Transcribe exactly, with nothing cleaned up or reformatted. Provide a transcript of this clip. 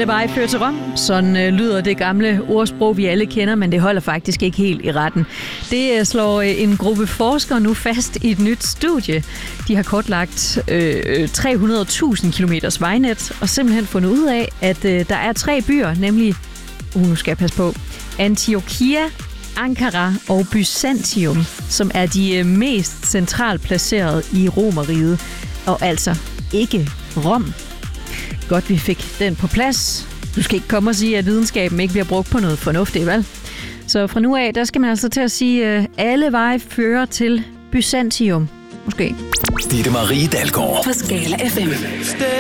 Alle veje fører til Rom. Sådan øh, lyder det gamle ordsprog, vi alle kender, men det holder faktisk ikke helt i retten. Det øh, slår øh, en gruppe forskere nu fast i et nyt studie. De har kortlagt øh, tre hundrede tusind kilometers vejnet og simpelthen fundet ud af, at øh, der er tre byer, nemlig, uh, nu skal jeg passe på, Antiochia, Ankara og Byzantium, som er de øh, mest centralt placerede i Romerriget, og altså ikke Rom. Godt, vi fik den på plads. Du skal ikke komme og sige, at videnskaben ikke bliver brugt på noget fornuftigt, vel? Så fra nu af, der skal man altså til at sige, at alle veje fører til Byzantium. Måske. Ditte Marie Dalgaard på Skala F M.